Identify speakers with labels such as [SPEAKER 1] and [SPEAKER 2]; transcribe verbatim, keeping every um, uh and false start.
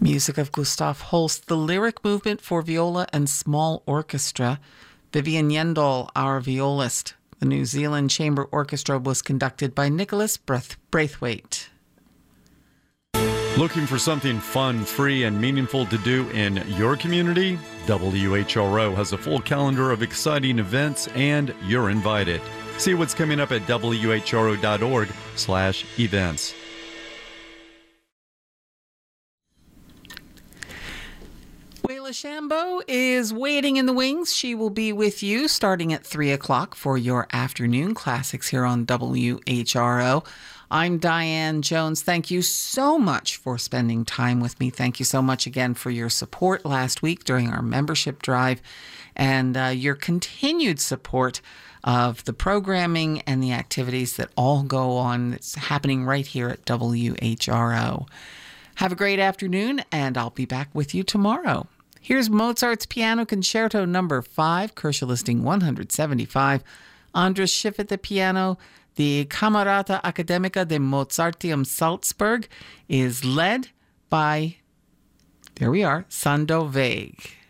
[SPEAKER 1] Music of Gustav Holst, the lyric movement for viola and small orchestra. Vivian Yendall, our violist. The New Zealand Chamber Orchestra was conducted by Nicholas Brath- Braithwaite.
[SPEAKER 2] Looking for something fun, free, and meaningful to do in your community? W H R O has a full calendar of exciting events, and you're invited. See what's coming up at W H R O dot org slash events.
[SPEAKER 1] Wayla Shambo is waiting in the wings. She will be with you starting at three o'clock for your afternoon classics here on W H R O. I'm Diane Jones. Thank you so much for spending time with me. Thank you so much again for your support last week during our membership drive and uh, your continued support of the programming and the activities that all go on that's happening right here at W H R O. Have a great afternoon, and I'll be back with you tomorrow. Here's Mozart's Piano Concerto number five, Kershaw listing one seventy-five. Andras Schiff at the piano. The Camerata Academica de Mozarteum Salzburg is led by, there we are, Sando Vague.